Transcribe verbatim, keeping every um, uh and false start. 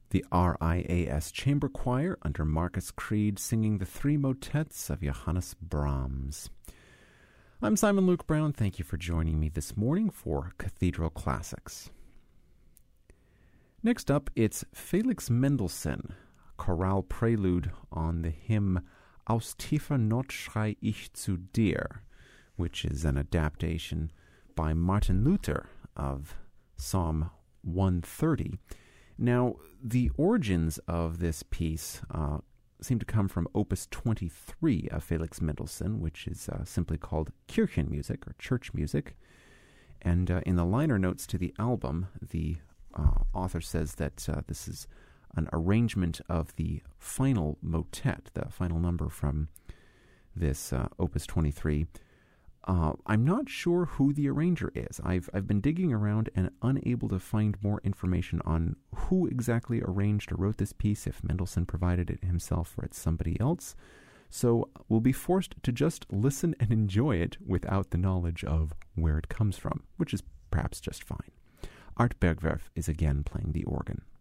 The R I A S Chamber Choir under Marcus Creed singing the three motets of Johannes Brahms. I'm Simon Luke Brown. Thank you for joining me this morning for Cathedral Classics. Next up, it's Felix Mendelssohn, chorale prelude on the hymn Aus tiefer Not schrei ich zu dir, which is an adaptation by Martin Luther of Psalm one thirty. Now, the origins of this piece uh, seem to come from Opus twenty-three of Felix Mendelssohn, which is uh, simply called Kirchenmusik, or church music. And uh, in the liner notes to the album, the uh, author says that uh, this is an arrangement of the final motet, the final number from this uh, Opus twenty-three. Uh, I'm not sure who the arranger is. I've I've been digging around and unable to find more information on who exactly arranged or wrote this piece, if Mendelssohn provided it himself or it's somebody else. So we'll be forced to just listen and enjoy it without the knowledge of where it comes from, which is perhaps just fine. Art Bergwerf is again playing the organ.